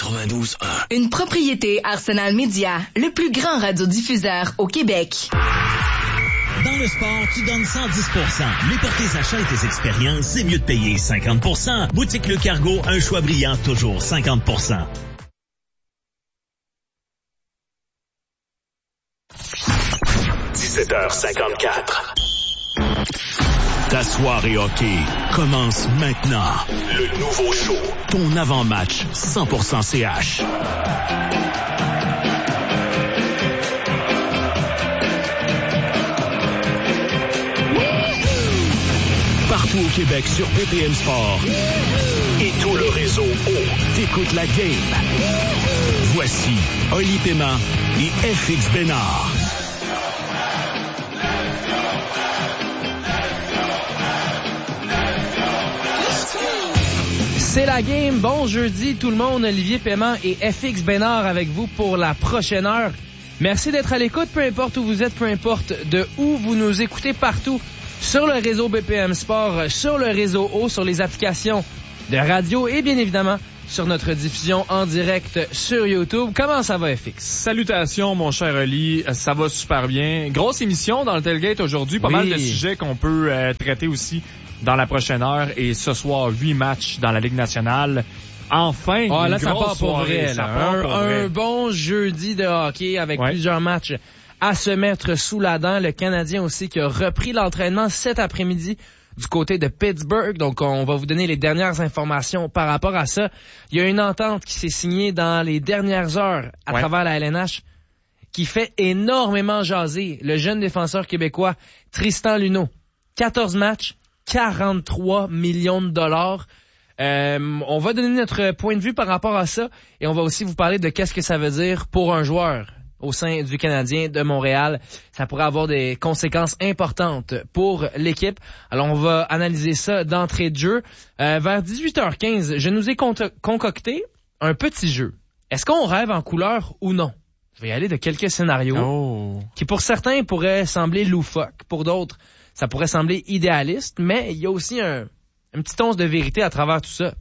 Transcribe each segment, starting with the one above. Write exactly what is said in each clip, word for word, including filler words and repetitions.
quatre-vingt-douze un. Une propriété Arsenal Media, le plus grand radiodiffuseur au Québec. Dans le sport, tu donnes cent dix pour cent. Mais pour tes achats et tes expériences, c'est mieux de payer cinquante pour cent. Boutique Le Cargo, un choix brillant, toujours cinquante pour cent. dix-sept heures cinquante-quatre. Ta soirée hockey commence maintenant. Le nouveau show, ton avant-match cent pour cent C H. Partout au Québec sur B P M Sport et tout le réseau O, t'écoutes la game. Voici Oli Paiement et F X Bénard. C'est la game. Bon jeudi tout le monde. Olivier Paiement et F X Bénard avec vous pour la prochaine heure. Merci d'être à l'écoute, peu importe où vous êtes, peu importe de où vous nous écoutez, partout sur le réseau B P M Sport, sur le réseau O, sur les applications de radio et bien évidemment sur notre diffusion en direct sur YouTube. Comment ça va, F X? Salutations, mon cher Oli. Ça va super bien. Grosse émission dans le Tailgate aujourd'hui. Pas oui. mal de sujets qu'on peut euh, traiter aussi dans la prochaine heure. Et ce soir, huit matchs dans la Ligue nationale. Enfin, oh, une là, ça part pour vrai. Ça là. part un, pour un vrai. bon jeudi de hockey avec ouais. plusieurs matchs à se mettre sous la dent. Le Canadien aussi qui a repris l'entraînement cet après-midi du côté de Pittsburgh. Donc, on va vous donner les dernières informations par rapport à ça. Il y a une entente qui s'est signée dans les dernières heures à ouais. travers la L N H qui fait énormément jaser le jeune défenseur québécois Tristan Luneau. quatorze matchs, quarante-trois millions de dollars. Euh, on va donner notre point de vue par rapport à ça et on va aussi vous parler de qu'est-ce que ça veut dire pour un joueur au sein du Canadien de Montréal. Ça pourrait avoir des conséquences importantes pour l'équipe. Alors, on va analyser ça d'entrée de jeu. Euh, vers dix-huit heures quinze, je nous ai con- concocté un petit jeu. Est-ce qu'on rêve en couleur ou non? Je vais y aller de quelques scénarios oh. qui, pour certains, pourraient sembler loufoques. Pour d'autres, ça pourrait sembler idéaliste, mais il y a aussi un, une petite once de vérité à travers tout ça.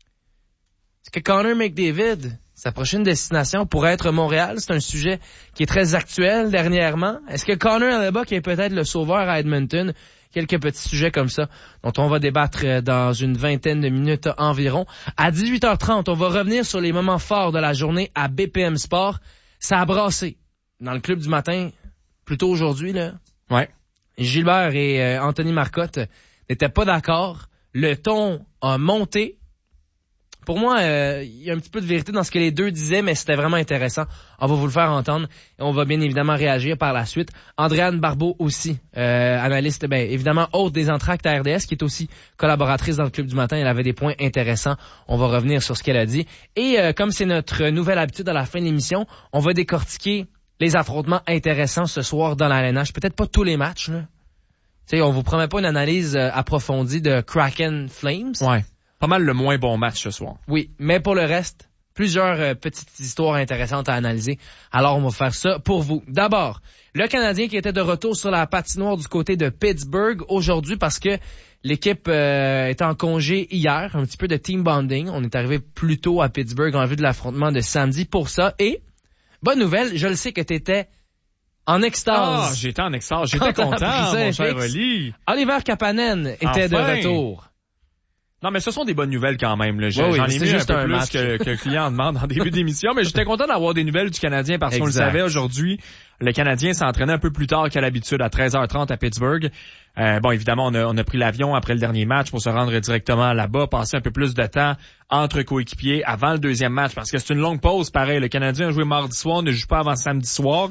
Est-ce que Connor McDavid, sa prochaine destination pourrait être Montréal? C'est un sujet qui est très actuel dernièrement. Est-ce que Connor Hellebuyck est peut-être le sauveur à Edmonton? Quelques petits sujets comme ça dont on va débattre dans une vingtaine de minutes environ. À dix-huit heures trente, on va revenir sur les moments forts de la journée à B P M Sport. Ça a brassé dans le club du matin, plutôt aujourd'hui, là. Ouais. Gilbert et euh, Anthony Marcotte n'étaient pas d'accord. Le ton a monté. Pour moi, euh, il y a un petit peu de vérité dans ce que les deux disaient, mais c'était vraiment intéressant. On va vous le faire entendre et on va bien évidemment réagir par la suite. Andréane Barbeau aussi, euh, analyste, ben évidemment hôte des entractes à R D S, qui est aussi collaboratrice dans le Club du Matin. Elle avait des points intéressants. On va revenir sur ce qu'elle a dit. Et euh, comme c'est notre nouvelle habitude à la fin de l'émission, on va décortiquer les affrontements intéressants ce soir dans la L N H. Peut-être pas tous les matchs, là. Tu sais, on vous promet pas une analyse euh, approfondie de Kraken Flames. Ouais. Pas mal le moins bon match ce soir. Oui, mais pour le reste, plusieurs euh, petites histoires intéressantes à analyser. Alors, on va faire ça pour vous. D'abord, le Canadien qui était de retour sur la patinoire du côté de Pittsburgh aujourd'hui parce que l'équipe euh, était en congé hier, un petit peu de team bonding. On est arrivé plus tôt à Pittsburgh en vue de l'affrontement de samedi pour ça. Et, bonne nouvelle, je le sais que t'étais en extase. Ah, j'étais en extase. J'étais content, mon cher Oli. Oliver Kapanen était enfin de retour. Non, mais ce sont des bonnes nouvelles quand même. Là. Oui, J'en oui, ai mis un peu un plus match. que, que le client en demande en début d'émission, mais j'étais content d'avoir des nouvelles du Canadien parce qu'on le savait aujourd'hui. Le Canadien s'entraînait un peu plus tard qu'à l'habitude, à treize heures trente à Pittsburgh. Euh, bon, évidemment, on a, on a pris l'avion après le dernier match pour se rendre directement là-bas, passer un peu plus de temps entre coéquipiers avant le deuxième match parce que c'est une longue pause. Pareil, le Canadien a joué mardi soir, ne joue pas avant samedi soir.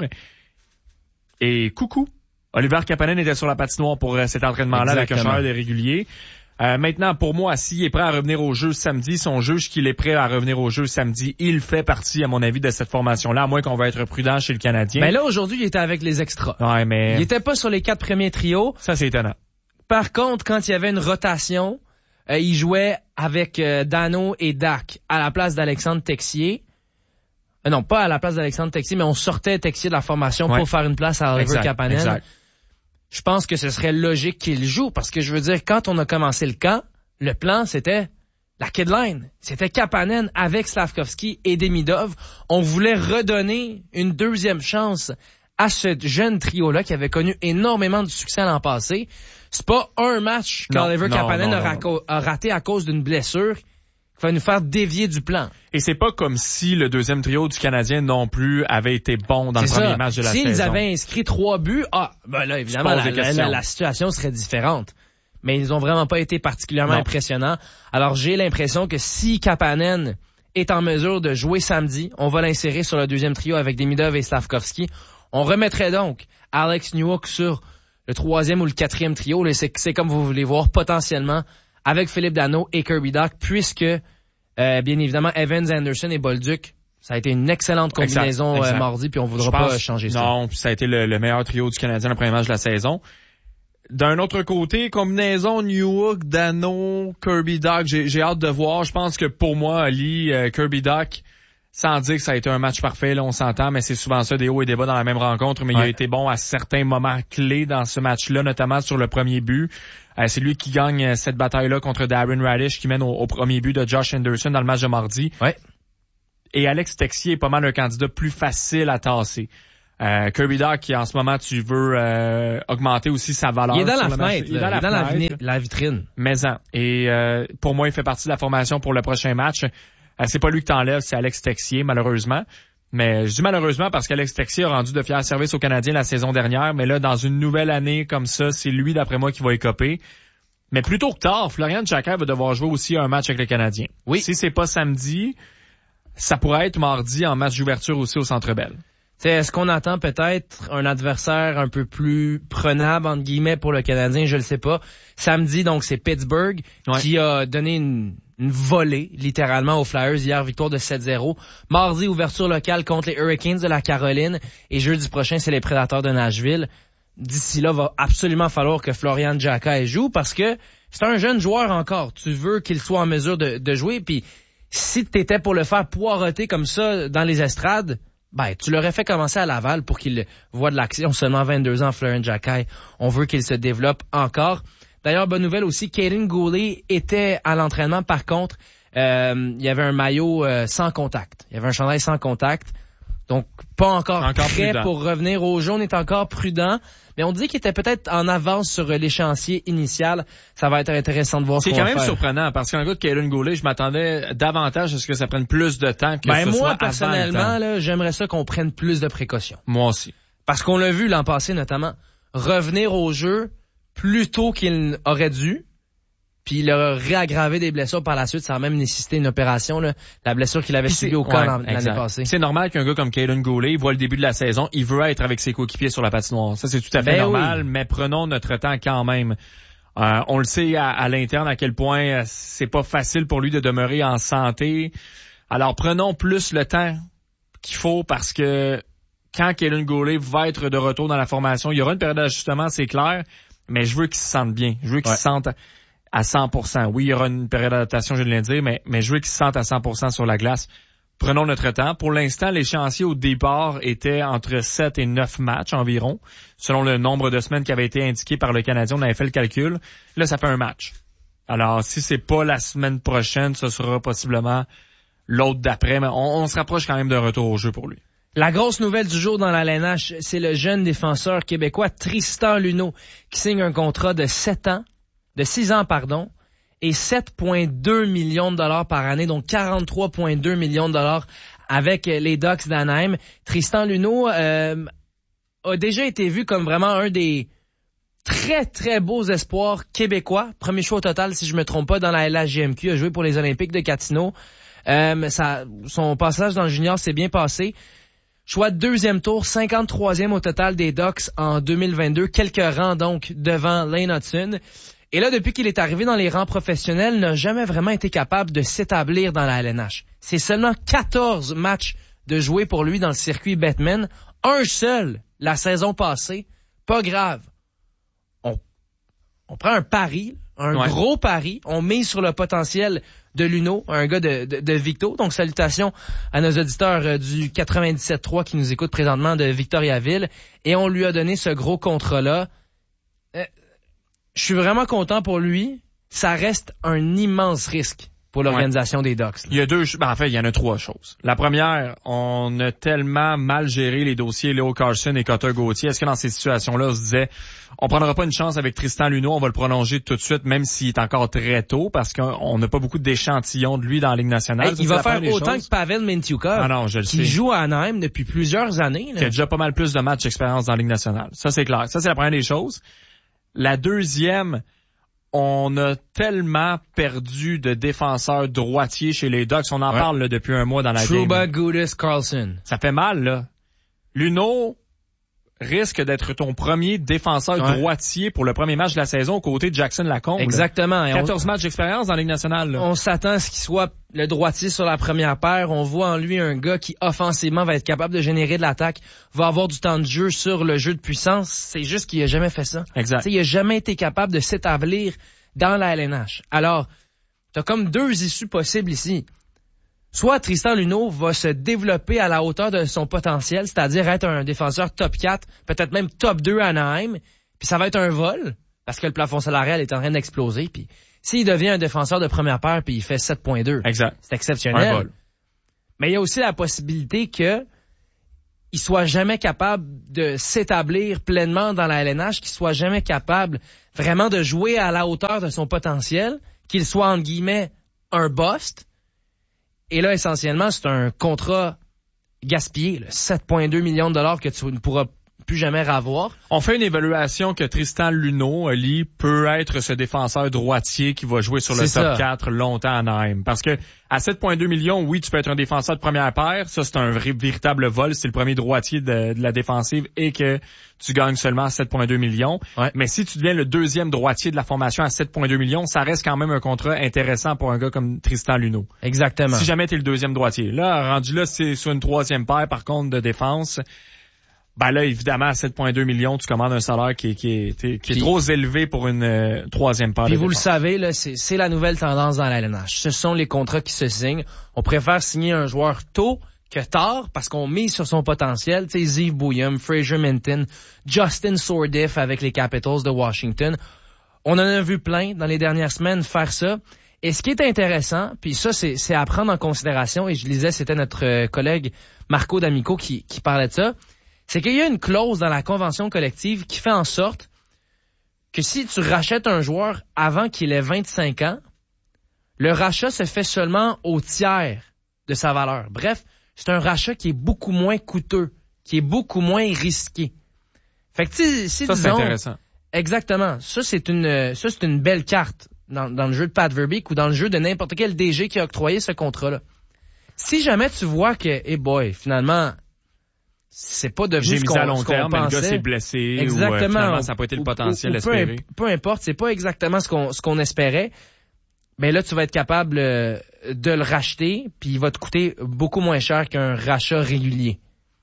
Et coucou, Oliver Kapanen était sur la patinoire pour euh, cet entraînement-là avec un joueur des réguliers. Euh, maintenant, pour moi, s'il est prêt à revenir au jeu samedi, si on juge qu'il est prêt à revenir au jeu samedi, il fait partie, à mon avis, de cette formation-là, à moins qu'on va être prudent chez le Canadien. Mais là, aujourd'hui, il était avec les extras. Ouais, mais... Il était pas sur les quatre premiers trios. Ça, c'est étonnant. Par contre, quand il y avait une rotation, euh, il jouait avec euh, Dano et Dak à la place d'Alexandre Texier. Euh, non, pas à la place d'Alexandre Texier, mais on sortait Texier de la formation ouais. pour faire une place à Oliver Kapanen. Exact. Je pense que ce serait logique qu'il joue parce que je veux dire, quand on a commencé le camp, le plan c'était La Kidline, c'était Kapanen avec Slavkovski et Demidov. On voulait redonner une deuxième chance à ce jeune trio-là qui avait connu énormément de succès l'an passé. C'est pas un match qu'Oliver Kapanen a, raco- a raté à cause d'une blessure qui va nous faire dévier du plan. Et c'est pas comme si le deuxième trio du Canadien non plus avait été bon dans c'est le premier ça. match de la S'ils saison. S'ils avaient inscrit trois buts, ah, ben là, évidemment, la, la, la, la situation serait différente. Mais ils ont vraiment pas été particulièrement non. impressionnants. Alors, j'ai l'impression que si Kapanen est en mesure de jouer samedi, on va l'insérer sur le deuxième trio avec Demidov et Slavkovski. On remettrait donc Alex Newhook sur le troisième ou le quatrième trio. C'est, c'est comme vous voulez voir, potentiellement, avec Philippe Danault et Kirby Dach, puisque, euh, bien évidemment, Evans, Anderson et Bolduc, ça a été une excellente combinaison exact, exact. Euh, mardi, puis on voudra pense, pas changer ça. Non, puis ça a été le, le meilleur trio du Canadien le premier match de la saison. D'un autre côté, combinaison Newhook, Danault, Kirby Dach, j'ai, j'ai hâte de voir. Je pense que pour moi, Ali, euh, Kirby Dach, sans dire que ça a été un match parfait, là, on s'entend, mais c'est souvent ça, des hauts et des bas dans la même rencontre, mais ouais. il a été bon à certains moments clés dans ce match-là, notamment sur le premier but. Euh, c'est lui qui gagne cette bataille-là contre Darren Radish, qui mène au, au premier but de Josh Anderson dans le match de mardi. Ouais. Et Alex Texier est pas mal un candidat plus facile à tasser. Euh, Kirby Dach, qui en ce moment, tu veux euh, augmenter aussi sa valeur. Il est dans la Il fenêtre, est dans, la, il est dans la, fenêtre. la vitrine. Mais en. Et euh, pour moi, il fait partie de la formation pour le prochain match. Euh, c'est pas lui que t'enlèves, c'est Alex Texier, malheureusement. Mais je dis malheureusement parce qu'Alex Texier a rendu de fiers services aux Canadiens la saison dernière. Mais là, dans une nouvelle année comme ça, c'est lui, d'après moi, qui va écoper. Mais plus tôt que tard, Florian Tchaker va devoir jouer aussi un match avec les Canadiens. Oui. Si c'est pas samedi, ça pourrait être mardi en match d'ouverture aussi au Centre Bell. T'sais, est-ce qu'on attend peut-être un adversaire un peu plus prenable, entre guillemets, pour le Canadien? Je le sais pas. Samedi, donc, c'est Pittsburgh ouais. qui a donné une, une volée, littéralement, aux Flyers. Hier, victoire de sept zéro. Mardi, ouverture locale contre les Hurricanes de la Caroline. Et jeudi prochain, c'est les Prédateurs de Nashville. D'ici là, va absolument falloir que Florian Tchaker joue parce que c'est un jeune joueur encore. Tu veux qu'il soit en mesure de, de jouer. Puis si t'étais pour le faire poireauter comme ça dans les estrades, ben, tu l'aurais fait commencer à Laval pour qu'il voit de l'action. Seulement vingt-deux ans, Florian Tchaker. On veut qu'il se développe encore. D'ailleurs, bonne nouvelle aussi, Kaiden Guhle était à l'entraînement. Par contre, euh, il y avait un maillot euh, sans contact. Il y avait un chandail sans contact. Donc, pas encore, encore prêt prudent. Pour revenir au jeu. On est encore prudent. Mais on dit qu'il était peut-être en avance sur l'échéancier initial. Ça va être intéressant de voir ce qu'on va faire. C'est quand même surprenant parce qu'un gars de Kaiden Guhle, je m'attendais davantage à ce que ça prenne plus de temps que ben ce moi, soit personnellement, avant le temps. Là, j'aimerais ça qu'on prenne plus de précautions. Moi aussi. Parce qu'on l'a vu l'an passé notamment, revenir au jeu plus tôt qu'il aurait dû, puis il a réaggravé des blessures par la suite, ça a même nécessité une opération, là, la blessure qu'il avait subie au corps ouais, l'année passée. C'est normal qu'un gars comme Kaiden Guhle, il voit le début de la saison, il veut être avec ses coéquipiers sur la patinoire. Ça, c'est tout à fait ben normal, oui. Mais prenons notre temps quand même. Euh, on le sait à, à l'interne à quel point c'est pas facile pour lui de demeurer en santé. Alors prenons plus le temps qu'il faut parce que quand Kaiden Guhle va être de retour dans la formation, il y aura une période d'ajustement, c'est clair, mais je veux qu'il se sente bien. Je veux qu'il ouais. se sente à cent pour cent. Oui, il y aura une période d'adaptation, je viens de le dire, mais, mais je veux qu'il se sente à cent pour cent sur la glace. Prenons notre temps. Pour l'instant, l'échéancier au départ était entre sept et neuf matchs environ, selon le nombre de semaines qui avait été indiqué par le Canadien. On avait fait le calcul. Là, ça fait un match. Alors, si c'est pas la semaine prochaine, ce sera possiblement l'autre d'après, mais on, on se rapproche quand même d'un retour au jeu pour lui. La grosse nouvelle du jour dans la L N H, c'est le jeune défenseur québécois Tristan Luneau qui signe un contrat de sept ans, de six ans, pardon, et sept virgule deux millions de dollars par année, donc quarante-trois virgule deux millions de dollars avec les Ducks d'Anaheim. Tristan Luneau euh, a déjà été vu comme vraiment un des très, très beaux espoirs québécois. Premier choix au total, si je me trompe pas, dans la L H J M Q, a joué pour les Olympiques de Gatineau. Euh, ça, son passage dans le junior s'est bien passé. Choix de deuxième tour, cinquante-troisième au total des Ducks en deux mille vingt-deux. Quelques rangs donc devant Lane Hudson. Et là, depuis qu'il est arrivé dans les rangs professionnels, n'a jamais vraiment été capable de s'établir dans la L N H. C'est seulement quatorze matchs de jouer pour lui dans le circuit Bettman. Un seul la saison passée. Pas grave. On, on prend un pari, un ouais. gros pari. On mise sur le potentiel de Luneau, un gars de, de, de Victo. Donc, salutations à nos auditeurs du quatre-vingt-dix-sept trois qui nous écoutent présentement de Victoriaville. Et on lui a donné ce gros contrat-là. Euh, Je suis vraiment content pour lui. Ça reste un immense risque pour l'organisation ouais. des Ducks. Là. Il y a deux, ben en fait, il y en a trois choses. La première, on a tellement mal géré les dossiers Leo Carlsson et Cutter Gauthier. Est-ce que dans ces situations-là, on se disait, on prendra pas une chance avec Tristan Luneau, on va le prolonger tout de suite, même s'il est encore très tôt, parce qu'on n'a pas beaucoup d'échantillons de lui dans la Ligue nationale. Hey, il va faire autant choses. que Pavel Mintyukov, ah non, je le qui sais. joue à Anaheim depuis plusieurs années. Là. Qui a déjà pas mal plus de matchs d'expérience dans la Ligue nationale. Ça, c'est clair. Ça, c'est la première des choses. La deuxième, on a tellement perdu de défenseurs droitiers chez les Ducks. On en ouais. parle là, depuis un mois dans la Trouba, game. Trouba, Gudas, Carlson. Ça fait mal, là. Luneau risque d'être ton premier défenseur ouais. droitier pour le premier match de la saison aux côtés de Jackson Lacombe. Exactement. quatorze on, matchs d'expérience dans la Ligue nationale. Là. On s'attend à ce qu'il soit le droitier sur la première paire. On voit en lui un gars qui, offensivement, va être capable de générer de l'attaque, va avoir du temps de jeu sur le jeu de puissance. C'est juste qu'il a jamais fait ça. Exact. T'sais, il a jamais été capable de s'établir dans la L N H. Alors, t'as comme deux issues possibles ici. Soit Tristan Luneau va se développer à la hauteur de son potentiel, c'est-à-dire être un défenseur top quatre, peut-être même top deux à Anaheim, puis ça va être un vol, parce que le plafond salarial est en train d'exploser, puis s'il devient un défenseur de première paire, puis il fait sept virgule deux, exact. C'est exceptionnel. Un vol. Mais il y a aussi la possibilité que il soit jamais capable de s'établir pleinement dans la L N H, qu'il soit jamais capable vraiment de jouer à la hauteur de son potentiel, qu'il soit, entre guillemets, un bust. Et là, essentiellement, c'est un contrat gaspillé, là, sept virgule deux millions de dollars que tu ne pourras plus jamais revoir. On fait une évaluation que Tristan Luneau, Ali, peut être ce défenseur droitier qui va jouer sur le c'est top ça. quatre longtemps à Anaheim. Parce que à sept virgule deux millions, oui, tu peux être un défenseur de première paire. Ça, c'est un vrai, véritable vol. C'est le premier droitier de, de la défensive et que tu gagnes seulement sept virgule deux millions. Ouais. Mais si tu deviens le deuxième droitier de la formation à sept virgule deux millions, ça reste quand même un contrat intéressant pour un gars comme Tristan Luneau. Exactement. Si jamais tu es le deuxième droitier. Là, rendu là, c'est sur une troisième paire, par contre, de défense. Ben là, évidemment, à sept virgule deux millions, tu commandes un salaire qui est, qui est, qui est puis, trop élevé pour une euh, troisième paire. Puis de vous défense. le savez, là, c'est, c'est la nouvelle tendance dans la L N H. Ce sont les contrats qui se signent. On préfère signer un joueur tôt que tard parce qu'on mise sur son potentiel. Tu sais, Zeev Bouillum, Fraser Minton, Justin Sourdif avec les Capitals de Washington. On en a vu plein dans les dernières semaines faire ça. Et ce qui est intéressant, puis ça, c'est, c'est à prendre en considération, et je lisais, c'était notre euh, collègue Marco D'Amico qui, qui parlait de ça, c'est qu'il y a une clause dans la convention collective qui fait en sorte que si tu rachètes un joueur avant qu'il ait vingt-cinq ans, le rachat se fait seulement au tiers de sa valeur. Bref, c'est un rachat qui est beaucoup moins coûteux, qui est beaucoup moins risqué. Fait que si, si ça, disons, c'est intéressant. Exactement. Ça, c'est une, ça, c'est une belle carte dans, dans le jeu de Pat Verbeek ou dans le jeu de n'importe quel D G qui a octroyé ce contrat-là. Si jamais tu vois que, hey boy, finalement, c'est pas devenu J'ai ce mis qu'on, à long ce qu'on terme, mais le pensait. gars s'est blessé. Exactement. Ou, euh, finalement, ça n'a pas été le ou, potentiel ou, ou espéré. Peu, peu importe, c'est pas exactement ce qu'on, ce qu'on espérait. Mais là, tu vas être capable euh, de le racheter, puis il va te coûter beaucoup moins cher qu'un rachat régulier.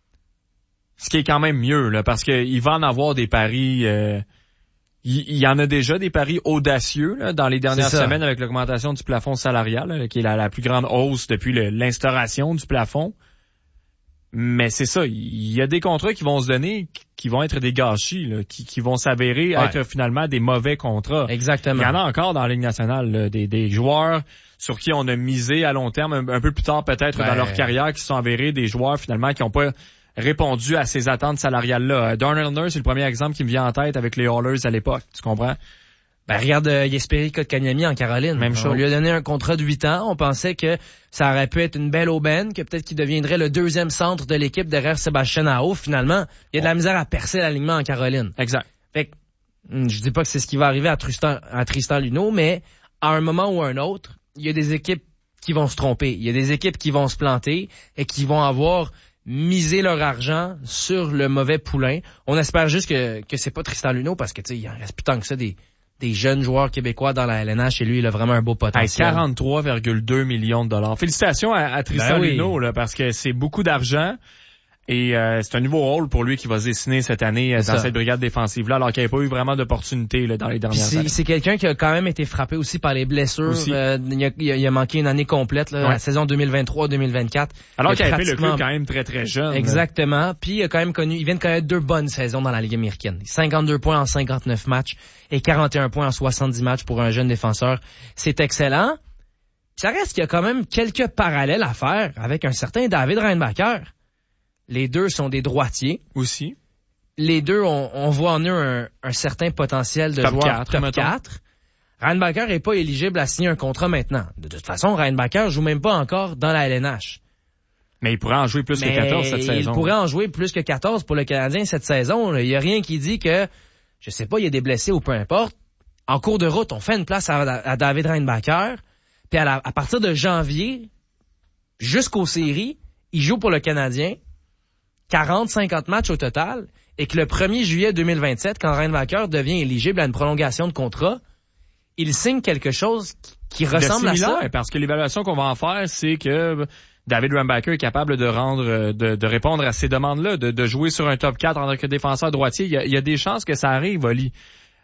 Ce qui est quand même mieux, là, parce que il va en avoir des paris. Euh, il, il y en a déjà des paris audacieux là, dans les dernières semaines avec l'augmentation du plafond salarial, là, qui est la, la plus grande hausse depuis le, l'instauration du plafond. Mais c'est ça, il y a des contrats qui vont se donner, qui vont être des gâchis, là, qui, qui vont s'avérer ouais. être finalement des mauvais contrats. Exactement. Il y en a encore dans la Ligue nationale, là, des, des joueurs sur qui on a misé à long terme, un, un peu plus tard peut-être ben... dans leur carrière, qui sont avérés des joueurs finalement qui n'ont pas répondu à ces attentes salariales-là. Darnell Nurse, c'est le premier exemple qui me vient en tête avec les Oilers à l'époque, tu comprends? Ben, regarde euh, Jesperi Kotkaniemi en Caroline. Même chose. On lui a donné un contrat de huit ans. On pensait que ça aurait pu être une belle aubaine, que peut-être qu'il deviendrait le deuxième centre de l'équipe derrière Sébastien Aho. Finalement, il y a de la misère à percer l'alignement en Caroline. Exact. Fait que, je dis pas que c'est ce qui va arriver à Tristan, à Tristan Luneau, mais à un moment ou à un autre, il y a des équipes qui vont se tromper. Il y a des équipes qui vont se planter et qui vont avoir misé leur argent sur le mauvais poulain. On espère juste que, que c'est pas Tristan Luneau parce que, tu sais, il en reste plus tant que ça des, des jeunes joueurs québécois dans la L N H et lui, il a vraiment un beau potentiel. À quarante-trois virgule deux millions de dollars. Félicitations à, à Tristan ben oui. Luneau, là, parce que c'est beaucoup d'argent. Et euh, c'est un nouveau rôle pour lui qui va se dessiner cette année euh, dans ça. Cette brigade défensive-là, alors qu'il n'y avait pas eu vraiment d'opportunité là, dans les dernières c'est, années. C'est quelqu'un qui a quand même été frappé aussi par les blessures. Euh, il, a, il a manqué une année complète, là, ouais. la saison deux mille vingt-trois deux mille vingt-quatre. Alors qu'il a fait le club quand même très très jeune. Exactement. Là. Puis il a quand même connu, il vient de connaître deux bonnes saisons dans la Ligue américaine. cinquante-deux points en cinquante-neuf matchs et quarante et un points en soixante-dix matchs pour un jeune défenseur. C'est excellent. ça reste qu'il y a quand même quelques parallèles à faire avec un certain David Reinbacher. Les deux sont des droitiers. Aussi. Les deux, on, on voit en eux un, un certain potentiel de top joueur quatre, top mettons. quatre. Reinbacher n'est pas éligible à signer un contrat maintenant. De toute façon, Reinbacher joue même pas encore dans la L N H. Mais il pourrait en jouer plus Mais que quatorze cette saison. Il pourrait en jouer plus que quatorze pour le Canadien cette saison. Il n'y a rien qui dit que, je sais pas, il y a des blessés ou peu importe. En cours de route, on fait une place à, à David Reinbacher. Puis à, la, à partir de janvier jusqu'aux séries, il joue pour le Canadien quarante à cinquante matchs au total. Et que le premier juillet deux mille vingt-sept, quand Reinbacher devient éligible à une prolongation de contrat, il signe quelque chose qui, qui ressemble à ça. Parce que l'évaluation qu'on va en faire, c'est que David Reinbacher est capable de rendre, de, de répondre à ces demandes-là, de, de jouer sur un top quatre en tant que défenseur droitier. Il y a, il y a des chances que ça arrive, Oli.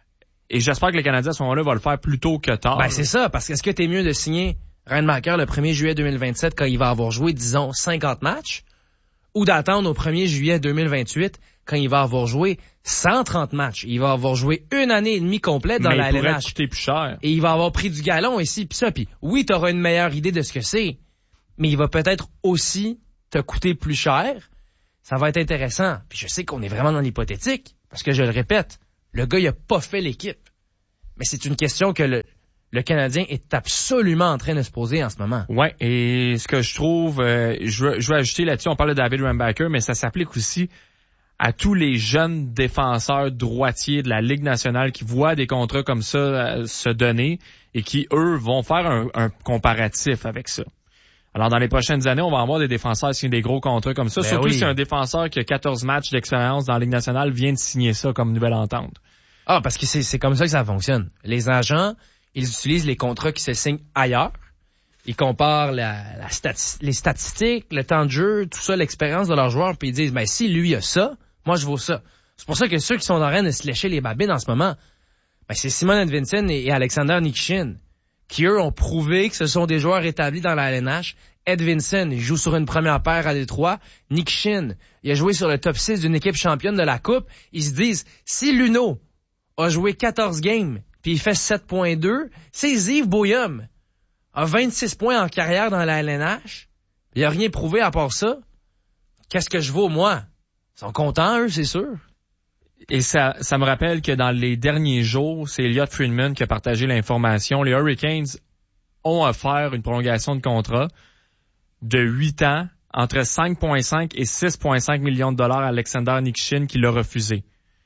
Et j'espère que le Canadien, à ce moment-là, va le faire plus tôt que tard. Ben, c'est ça, parce que est-ce que t'es mieux de signer Reinbacher le premier juillet deux mille vingt-sept quand il va avoir joué, disons, cinquante matchs, ou d'attendre au premier juillet deux mille vingt-huit quand il va avoir joué cent trente matchs. Il va avoir joué une année et demie complète dans Mais la il L N H. pourrait te coûter plus cher. Et il va avoir pris du galon ici, puis ça, puis oui, t'auras une meilleure idée de ce que c'est, mais il va peut-être aussi te coûter plus cher. Ça va être intéressant. Puis je sais qu'on est vraiment dans l'hypothétique, parce que je le répète, le gars, il a pas fait l'équipe. Mais c'est une question que le, le Canadien est absolument en train de se poser en ce moment. Ouais, et ce que je trouve, euh, je, veux, je veux ajouter là-dessus, on parle de David Reinbacher, mais ça s'applique aussi à tous les jeunes défenseurs droitiers de la Ligue nationale qui voient des contrats comme ça euh, se donner et qui, eux, vont faire un, un comparatif avec ça. Alors, dans les prochaines années, on va avoir des défenseurs signer des gros contrats comme ça, ben surtout oui. si un défenseur qui a quatorze matchs d'expérience dans la Ligue nationale vient de signer ça comme nouvelle entente. Ah, parce que c'est, c'est comme ça que ça fonctionne. Les agents, ils utilisent les contrats qui se signent ailleurs. Ils comparent la, la stati- les statistiques, le temps de jeu, tout ça, l'expérience de leurs joueurs, puis ils disent, ben si lui a ça, moi je vaux ça. C'est pour ça que ceux qui sont en train de se lécher les babines en ce moment, ben c'est Simon Edvinsson et, et Alexander Nikishin, qui eux ont prouvé que ce sont des joueurs établis dans la L N H. Edvinsson, il joue sur une première paire à Détroit. Nikishin, il a joué sur le top six d'une équipe championne de la Coupe. Ils se disent, si Luno a joué quatorze games, puis il fait sept virgule deux, c'est Yves Boyum a vingt-six points en carrière dans la L N H. Il a rien prouvé à part ça. Qu'est-ce que je vaux, moi? Ils sont contents, eux, c'est sûr. Et ça, ça me rappelle que dans les derniers jours, c'est Elliot Friedman qui a partagé l'information. Les Hurricanes ont offert une prolongation de contrat de huit ans entre cinq virgule cinq et six virgule cinq millions de dollars à Alexander Nikishin qui l'a refusé.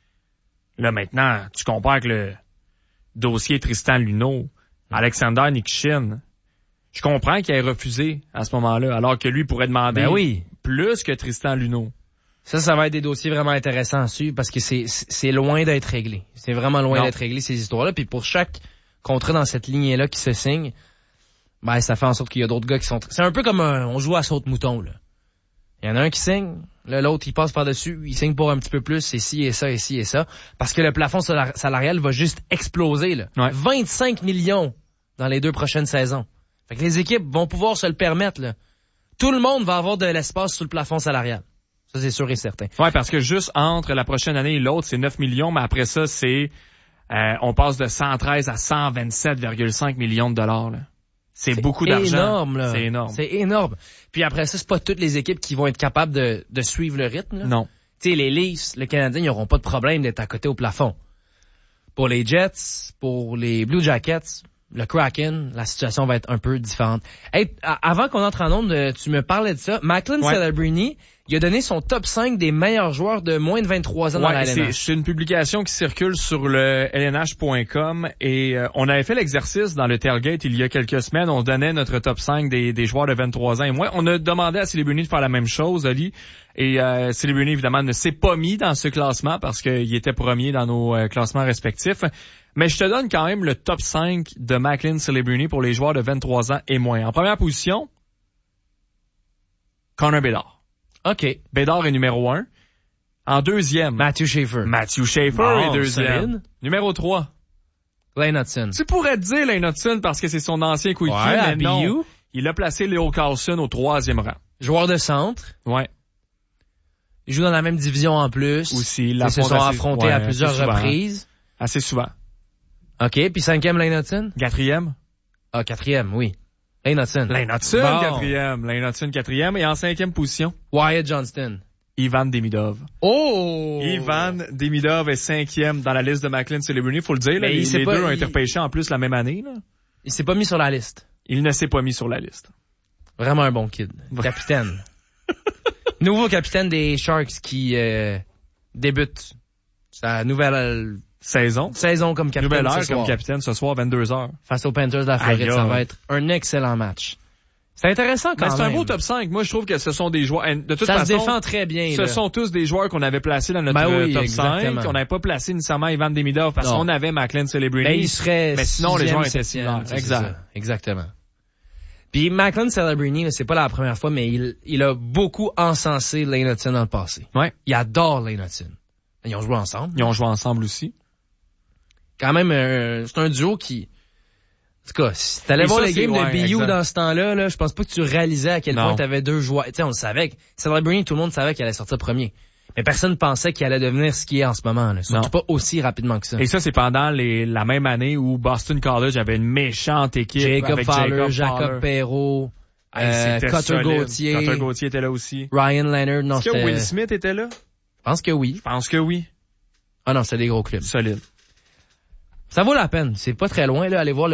Là, maintenant, tu compares avec le dossier Tristan Luneau, Alexander Nikishin. Je comprends qu'il ait refusé à ce moment-là, alors que lui pourrait demander ben oui. plus que Tristan Luneau. Ça, ça va être des dossiers vraiment intéressants à suivre parce que c'est, c'est loin d'être réglé. C'est vraiment loin non. d'être réglé, ces histoires-là. Puis pour chaque contrat dans cette lignée-là qui se signe, ben, ça fait en sorte qu'il y a d'autres gars qui sont... C'est un peu comme un, on joue à saute-mouton, là. Il y en a un qui signe, là, l'autre, il passe par-dessus, il signe pour un petit peu plus, c'est ci et ça, et ci et ça. Parce que le plafond salarial va juste exploser, là. Ouais. vingt-cinq millions dans les deux prochaines saisons. Fait que les équipes vont pouvoir se le permettre, là. Tout le monde va avoir de l'espace sous le plafond salarial. Ça, c'est sûr et certain. Ouais, parce que juste entre la prochaine année et l'autre, c'est neuf millions, mais après ça, c'est, euh, on passe de cent treize à cent vingt-sept virgule cinq millions de dollars, là. C'est, c'est beaucoup d'argent. Énorme, là. C'est énorme. C'est énorme. Puis après ça, c'est pas toutes les équipes qui vont être capables de, de suivre le rythme, là. Non. Tu sais, les Leafs, le Canadien, ils n'auront pas de problème d'être à côté au plafond. Pour les Jets, pour les Blue Jackets, le Kraken, la situation va être un peu différente. Hey, avant qu'on entre en onde, tu me parlais de ça. Macklin ouais. Celebrini, il a donné son top cinq des meilleurs joueurs de moins de vingt-trois ans dans ouais, la L N H. C'est, c'est une publication qui circule sur le L N H point com et euh, on avait fait l'exercice dans le Tailgate il y a quelques semaines. On donnait notre top cinq des, des joueurs de vingt-trois ans et moins. On a demandé à Celebrini de faire la même chose, Ali. Et euh, Celebrini, évidemment, ne s'est pas mis dans ce classement parce qu'il était premier dans nos euh, classements respectifs. Mais je te donne quand même le top cinq de Macklin Celebrini pour les joueurs de vingt-trois ans et moins. En première position, Connor Bedard. OK. Bedard est numéro un. En deuxième, Matthew Schaefer. Matthew Schaefer Bon, est deuxième. solide. Numéro trois, Lane Hudson. tu pourrais te dire Lane Hudson parce que c'est son ancien coéquipier, Ouais, à mais non. B U. Il a placé Leo Carlson au troisième rang. Joueur de centre. Ouais. Ils jouent dans la même division en plus. Aussi, Ils la se sont assez- affrontés ouais, à plusieurs assez souvent. reprises. Assez souvent. OK. Puis cinquième, Lane Hudson. Quatrième, Ah, quatrième, oui. Lane Hudson. Lane Hudson, Bon. quatrième. Lane Hudson, quatrième. Et en cinquième position, Wyatt Johnston. Ivan Demidov. Oh! Ivan Demidov est cinquième dans la liste de McLean Celebrini. Faut le dire, là, Mais les, il s'est les pas- deux ont il- été repêchés en plus la même année. Là. Il s'est pas mis sur la liste. Il ne s'est pas mis sur la liste. Vraiment un bon kid. Capitaine. Nouveau capitaine des Sharks qui euh, débute sa nouvelle Saison. saison comme capitaine Nouvelle heure ce soir. comme capitaine ce soir, vingt-deux heures. Face aux Panthers de la Floride. Aïe, Ça va aïe. être un excellent match. C'est intéressant quand Ben, c'est même. un beau top cinq. Moi, je trouve que ce sont des joueurs... De toute Ça façon, se défend très bien. ce là. sont tous des joueurs qu'on avait placés dans notre Ben euh, oui, top exactement. cinq. On n'avait pas placé nécessairement Ivan Demidov parce Non. qu'on avait McLean Celebrini. Ben, il serait Mais sinon, les sixième, joueurs étaient septième, similaires. c'est Exact. ça. Exactement. Puis McLean Celebrini, là, c'est pas la première fois, mais il, il a beaucoup encensé Lane Hudson dans le passé. Ouais. Il adore Lane Hudson. Ils ont joué ensemble. Ils ont joué ensemble aussi. Quand même, euh, c'est un duo qui... En tout cas, si t'allais Et voir ça, les c'est- games ouais, de B U exact. dans ce temps-là, là, je pense pas que tu réalisais à quel Non. point t'avais deux joueurs. Tu sais, on le savait. que Celebrini, tout le monde savait qu'il allait sortir premier. Mais personne pensait qu'il allait devenir ce qu'il est en ce moment. Là. Surtout Non. pas aussi rapidement que ça. Et ça, c'est pendant les, la même année où Boston College avait une méchante équipe Jacob avec Fowler, Jacob, Jacob Fowler. Perrault, Hey, euh, c'était Cutter solide. Gauthier, Cutter Gauthier était là aussi. Ryan Leonard. Non, Est-ce que c'était- Will Smith était là? Je pense que oui. Je pense que oui. Ah non, c'était des gros clubs. Solide. Ça vaut la peine. C'est pas très loin, là. Allez voir le